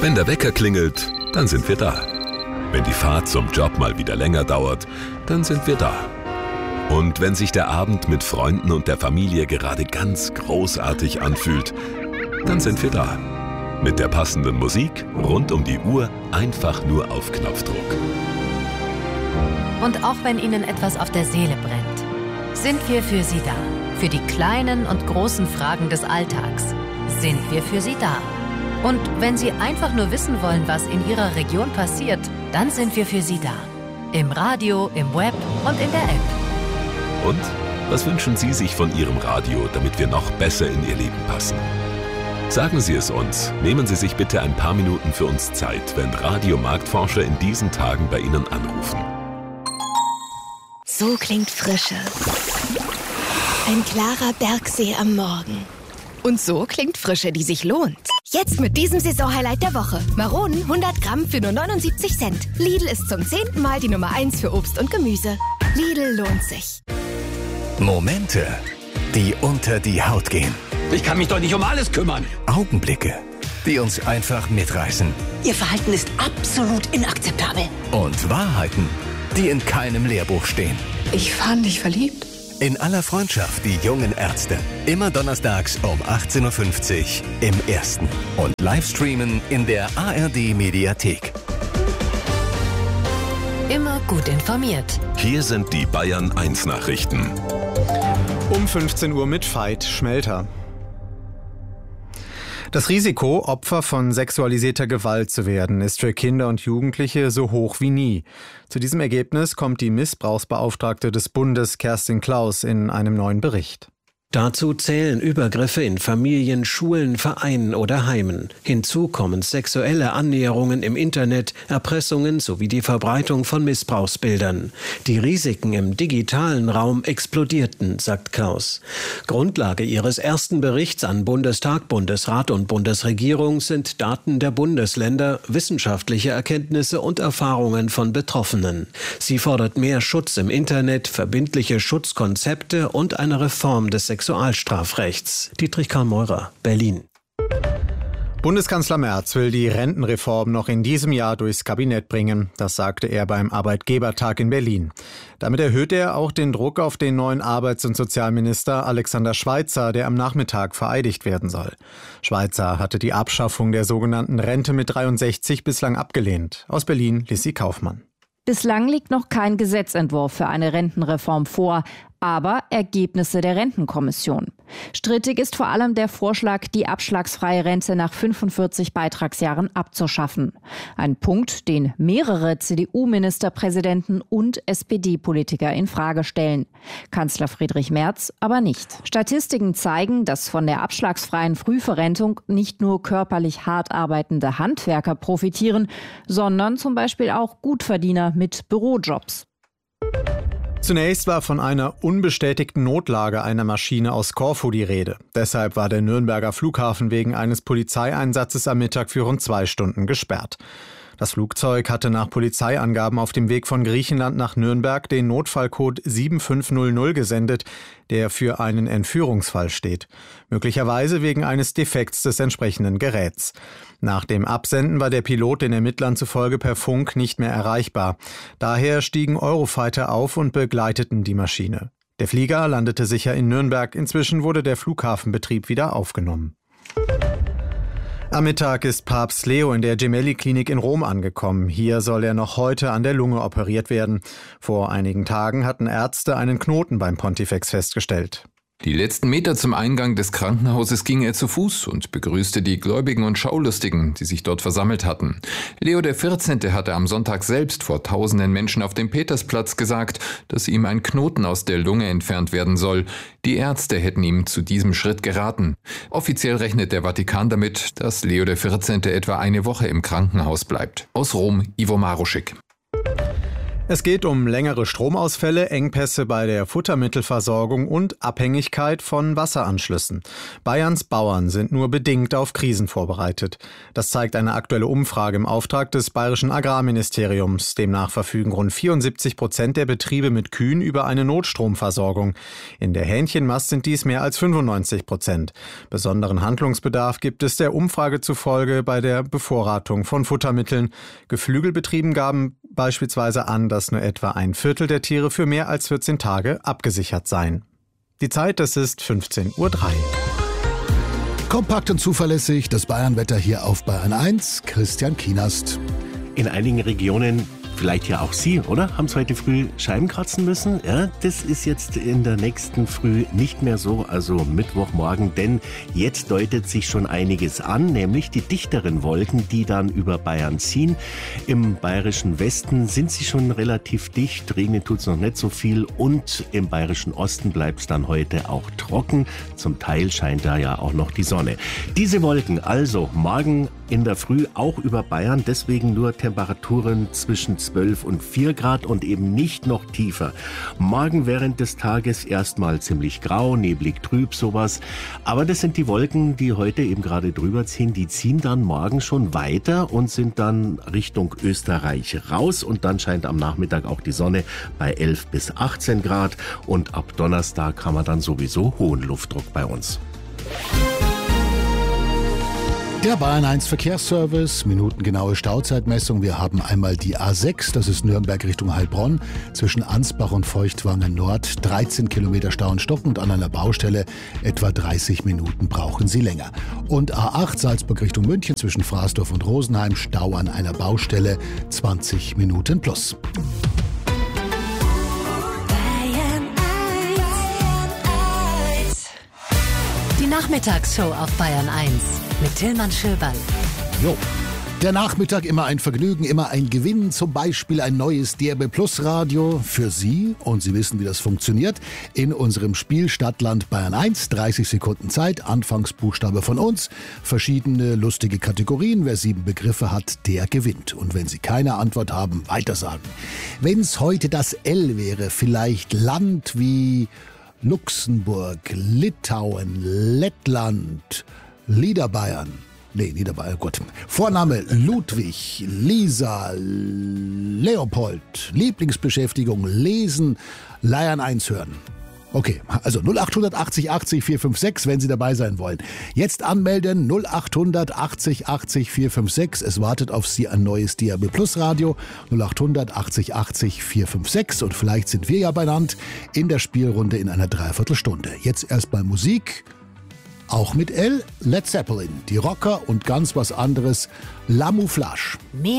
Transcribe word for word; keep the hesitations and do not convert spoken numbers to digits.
Wenn der Wecker klingelt, dann sind wir da. Wenn die Fahrt zum Job mal wieder länger dauert, dann sind wir da. Und wenn sich der Abend mit Freunden und der Familie gerade ganz großartig anfühlt, dann sind wir da. Mit der passenden Musik, rund um die Uhr, einfach nur auf Knopfdruck. Und auch wenn Ihnen etwas auf der Seele brennt, sind wir für Sie da. Für die kleinen und großen Fragen des Alltags sind wir für Sie da. Und wenn Sie einfach nur wissen wollen, was in Ihrer Region passiert, dann sind wir für Sie da. Im Radio, im Web und in der App. Und was wünschen Sie sich von Ihrem Radio, damit wir noch besser in Ihr Leben passen? Sagen Sie es uns. Nehmen Sie sich bitte ein paar Minuten für uns Zeit, wenn Radiomarktforscher in diesen Tagen bei Ihnen anrufen. So klingt Frische. Ein klarer Bergsee am Morgen. Und so klingt Frische, die sich lohnt. Jetzt mit diesem Saisonhighlight der Woche. Maronen hundert Gramm für nur neunundsiebzig Cent. Lidl ist zum zehnten Mal die Nummer eins für Obst und Gemüse. Lidl lohnt sich. Momente, die unter die Haut gehen. Ich kann mich doch nicht um alles kümmern. Augenblicke, die uns einfach mitreißen. Ihr Verhalten ist absolut inakzeptabel. Und Wahrheiten, die in keinem Lehrbuch stehen. Ich war nicht verliebt. In aller Freundschaft, die jungen Ärzte. Immer donnerstags um achtzehn Uhr fünfzig im Ersten. Und Livestreamen in der A R D-Mediathek. Immer gut informiert. Hier sind die Bayern eins Nachrichten. Um fünfzehn Uhr mit Veit Schmelter. Das Risiko, Opfer von sexualisierter Gewalt zu werden, ist für Kinder und Jugendliche so hoch wie nie. Zu diesem Ergebnis kommt die Missbrauchsbeauftragte des Bundes Kerstin Klaus in einem neuen Bericht. Dazu zählen Übergriffe in Familien, Schulen, Vereinen oder Heimen. Hinzu kommen sexuelle Annäherungen im Internet, Erpressungen sowie die Verbreitung von Missbrauchsbildern. Die Risiken im digitalen Raum explodierten, sagt Klaus. Grundlage ihres ersten Berichts an Bundestag, Bundesrat und Bundesregierung sind Daten der Bundesländer, wissenschaftliche Erkenntnisse und Erfahrungen von Betroffenen. Sie fordert mehr Schutz im Internet, verbindliche Schutzkonzepte und eine Reform des Sexualstrafrechts. Dietrich Karl Meurer, Berlin. Bundeskanzler Merz will die Rentenreform noch in diesem Jahr durchs Kabinett bringen. Das sagte er beim Arbeitgebertag in Berlin. Damit erhöht er auch den Druck auf den neuen Arbeits- und Sozialminister Alexander Schweitzer, der am Nachmittag vereidigt werden soll. Schweitzer hatte die Abschaffung der sogenannten Rente mit dreiundsechzig bislang abgelehnt. Aus Berlin, Lissi Kaufmann. Bislang liegt noch kein Gesetzentwurf für eine Rentenreform vor, aber Ergebnisse der Rentenkommission. Strittig ist vor allem der Vorschlag, die abschlagsfreie Rente nach fünfundvierzig Beitragsjahren abzuschaffen. Ein Punkt, den mehrere C D U-Ministerpräsidenten und S P D-Politiker in Frage stellen. Kanzler Friedrich Merz aber nicht. Statistiken zeigen, dass von der abschlagsfreien Frühverrentung nicht nur körperlich hart arbeitende Handwerker profitieren, sondern zum Beispiel auch Gutverdiener mit Bürojobs. Zunächst war von einer unbestätigten Notlage einer Maschine aus Korfu die Rede. Deshalb war der Nürnberger Flughafen wegen eines Polizeieinsatzes am Mittag für rund zwei Stunden gesperrt. Das Flugzeug hatte nach Polizeiangaben auf dem Weg von Griechenland nach Nürnberg den Notfallcode sieben fünf null null gesendet, der für einen Entführungsfall steht. Möglicherweise wegen eines Defekts des entsprechenden Geräts. Nach dem Absenden war der Pilot den Ermittlern zufolge per Funk nicht mehr erreichbar. Daher stiegen Eurofighter auf und begleiteten die Maschine. Der Flieger landete sicher in Nürnberg. Inzwischen wurde der Flughafenbetrieb wieder aufgenommen. Am Mittag ist Papst Leo in der Gemelli-Klinik in Rom angekommen. Hier soll er noch heute an der Lunge operiert werden. Vor einigen Tagen hatten Ärzte einen Knoten beim Pontifex festgestellt. Die letzten Meter zum Eingang des Krankenhauses ging er zu Fuß und begrüßte die Gläubigen und Schaulustigen, die sich dort versammelt hatten. Leo der vierzehnte hatte am Sonntag selbst vor tausenden Menschen auf dem Petersplatz gesagt, dass ihm ein Knoten aus der Lunge entfernt werden soll. Die Ärzte hätten ihm zu diesem Schritt geraten. Offiziell rechnet der Vatikan damit, dass Leo der vierzehnte etwa eine Woche im Krankenhaus bleibt. Aus Rom, Ivo Maruschik. Es geht um längere Stromausfälle, Engpässe bei der Futtermittelversorgung und Abhängigkeit von Wasseranschlüssen. Bayerns Bauern sind nur bedingt auf Krisen vorbereitet. Das zeigt eine aktuelle Umfrage im Auftrag des Bayerischen Agrarministeriums. Demnach verfügen rund vierundsiebzig Prozent der Betriebe mit Kühen über eine Notstromversorgung. In der Hähnchenmast sind dies mehr als fünfundneunzig Prozent. Besonderen Handlungsbedarf gibt es der Umfrage zufolge bei der Bevorratung von Futtermitteln. Geflügelbetrieben gaben beispielsweise an, dass nur etwa ein Viertel der Tiere für mehr als vierzehn Tage abgesichert seien. Die Zeit, das ist fünfzehn Uhr drei. Kompakt und zuverlässig, das Bayernwetter hier auf Bayern eins. Christian Kienast. In einigen Regionen, vielleicht ja auch Sie, oder? Haben Sie heute früh Scheiben kratzen müssen? Ja, das ist jetzt in der nächsten Früh nicht mehr so, also Mittwochmorgen, denn jetzt deutet sich schon einiges an, nämlich die dichteren Wolken, die dann über Bayern ziehen. Im bayerischen Westen sind sie schon relativ dicht, regnen tut es noch nicht so viel und im bayerischen Osten bleibt es dann heute auch trocken. Zum Teil scheint da ja auch noch die Sonne. Diese Wolken also morgen in der Früh auch über Bayern, deswegen nur Temperaturen zwischen zwölf und vier Grad und eben nicht noch tiefer. Morgen während des Tages erstmal ziemlich grau, neblig, trüb, sowas. Aber das sind die Wolken, die heute eben gerade drüber ziehen. Die ziehen dann morgen schon weiter und sind dann Richtung Österreich raus. Und dann scheint am Nachmittag auch die Sonne bei elf bis achtzehn Grad. Und ab Donnerstag haben wir dann sowieso hohen Luftdruck bei uns. Der Bayern eins Verkehrsservice, minutengenaue Stauzeitmessung. Wir haben einmal die A sechs, das ist Nürnberg Richtung Heilbronn, zwischen Ansbach und Feuchtwangen Nord. dreizehn Kilometer Stau und stockend an einer Baustelle, etwa dreißig Minuten brauchen Sie länger. Und A acht Salzburg Richtung München zwischen Fraßdorf und Rosenheim, Stau an einer Baustelle, zwanzig Minuten plus. Die Nachmittagsshow auf Bayern eins mit Tillmann Schöberl. Jo. Der Nachmittag immer ein Vergnügen, immer ein Gewinn, zum Beispiel ein neues D R B Plus Radio für Sie. Und Sie wissen, wie das funktioniert. In unserem Spiel Stadtland Bayern eins, dreißig Sekunden Zeit, Anfangsbuchstabe von uns, verschiedene lustige Kategorien. Wer sieben Begriffe hat, der gewinnt. Und wenn Sie keine Antwort haben, weitersagen. Wenn es heute das L wäre, vielleicht Land wie Luxemburg, Litauen, Lettland, Niederbayern. Nee, Niederbayern, gut. Vorname Ludwig, Lisa, Leopold, Lieblingsbeschäftigung, Lesen, Bayern eins hören. Okay, also null acht achtzig achtzig vier fünf sechs, wenn Sie dabei sein wollen. Jetzt anmelden, null acht achtzig achtzig vier fünf sechs. Es wartet auf Sie ein neues D R B Plus Radio, null acht achtzig achtzig vier fünf sechs. Und vielleicht sind wir ja benannt in der Spielrunde in einer Dreiviertelstunde. Jetzt erstmal Musik, auch mit L, Led Zeppelin, die Rocker und ganz was anderes, Lamouflage.